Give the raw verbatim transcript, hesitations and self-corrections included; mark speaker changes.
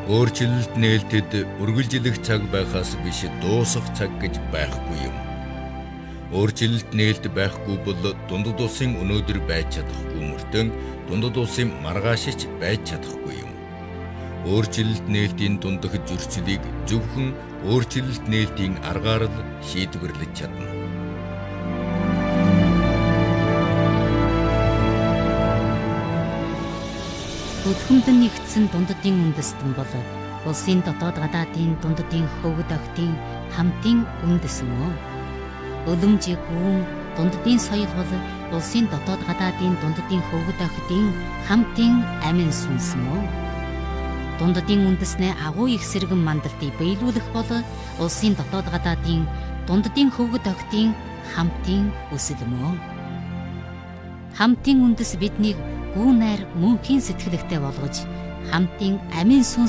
Speaker 1: Өөрчлөлт нээлтэд үргэлжлэх цаг байхаас биш дуусах цаг гэж байхгүй юм. Өөрчлөлт нээлт байхгүй бол дундад улсын өнөөдөр байж чадахгүй мөртөө дундад улсын маргаашич байж чадахгүй юм. Өөрчлөлт нээлтийн дундах зөрчлийг зөвхөн өөрчлөлт нээлтийн аргаар л шийдвэрлэж чадна.
Speaker 2: Өдгөмдөн нэгдсэн дундадын үндэстэн бол улсын дотоод гадаадын дундадын хөвгөд охидын хамтын үндэс мөн. Өлөмжийг гүн дундадын соёл бол улсын дотоод гадаадын дундадын хөвгөд охидын хамтын амин сүнс мөн. Дундадын үндэснээ агуу их сэргэн мандалтыг биелүүлэх бол улсын дотоод гадаадын дундадын хөвгөд охидын хамтын өсөл мөн. Хамтын үндэс биднийг гүн найр мөнхийн сэтгэлэгтэй болгож хамтын амин сүнс